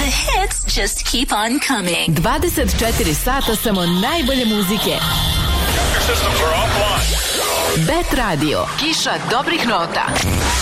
hits just keep on coming. 24 sata samo najbolje muzike. Bet Radio, kiša dobrih nota.